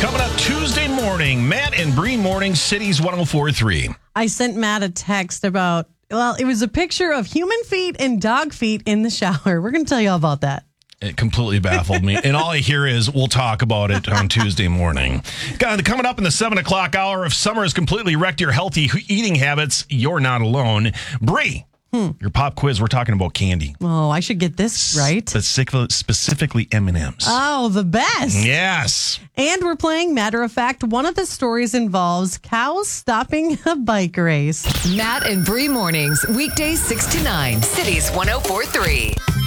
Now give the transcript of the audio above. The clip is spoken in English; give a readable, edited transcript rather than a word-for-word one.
Coming up Tuesday morning, Matt and Bree Morning, Cities 104.3. I sent Matt a text about, it was a picture of human feet and dog feet in the shower. We're going to tell you all about that. It completely baffled me. And all I hear is, we'll talk about it on Tuesday morning. Coming up in the 7 o'clock hour, if summer has completely wrecked your healthy eating habits, you're not alone. Bree, your pop quiz, we're talking about candy. Oh, I should get this right. Specifically M&Ms. Oh, the best. Yes. And we're playing Matter of Fact. One of the stories involves cows stopping a bike race. Matt and Bree Mornings, weekdays 6 to 9, Cities 104.3.